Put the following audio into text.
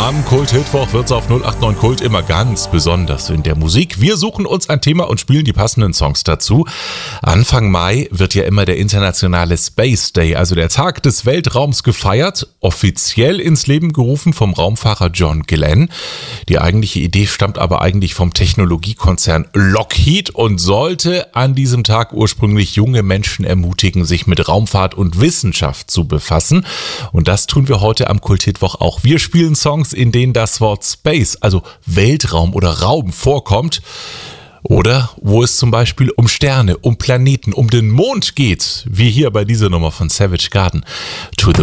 Am Kult-Hitwoch wird's auf 089 Kult immer ganz besonders in der Musik. Wir suchen uns ein Thema und spielen die passenden Songs dazu. Anfang Mai wird ja immer der internationale Space Day, also der Tag des Weltraums, gefeiert. Offiziell ins Leben gerufen vom Raumfahrer John Glenn. Die eigentliche Idee stammt aber eigentlich vom Technologiekonzern Lockheed und sollte an diesem Tag ursprünglich junge Menschen ermutigen, sich mit Raumfahrt und Wissenschaft zu befassen. Und das tun wir heute am Kult-Hitwoch auch. Wir spielen Songs, in denen das Wort Space, also Weltraum oder Raum, vorkommt. Oder wo es zum Beispiel um Sterne, um Planeten, um den Mond geht, wie hier bei dieser Nummer von Savage Garden. To the